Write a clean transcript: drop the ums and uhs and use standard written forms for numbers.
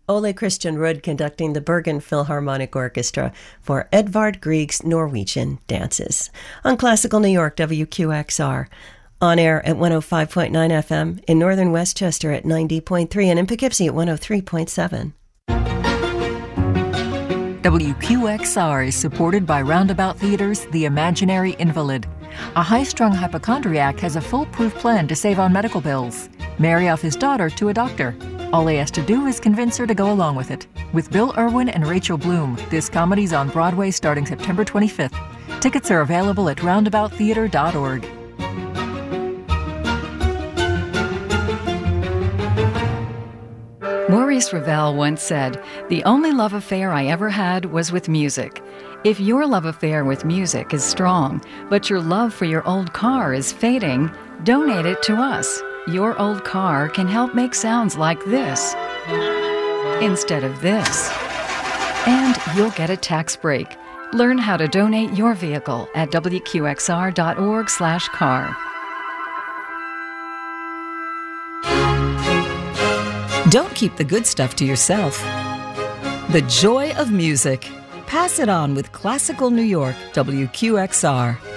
Ole Christian Rudd conducting the Bergen Philharmonic Orchestra for Edvard Grieg's Norwegian Dances on Classical New York, WQXR. On air at 105.9 FM, in northern Westchester at 90.3, and in Poughkeepsie at 103.7. WQXR is supported by Roundabout Theater's The Imaginary Invalid. A high-strung hypochondriac has a foolproof plan to save on medical bills. Marry off his daughter to a doctor. All he has to do is convince her to go along with it. With Bill Irwin and Rachel Bloom, this comedy's on Broadway starting September 25th. Tickets are available at roundabouttheater.org. Maurice Ravel once said, "The only love affair I ever had was with music." If your love affair with music is strong, but your love for your old car is fading, donate it to us. Your old car can help make sounds like this instead of this. And you'll get a tax break. Learn how to donate your vehicle at wqxr.org/car. Don't keep the good stuff to yourself. The joy of music. Pass it on with Classical New York, WQXR.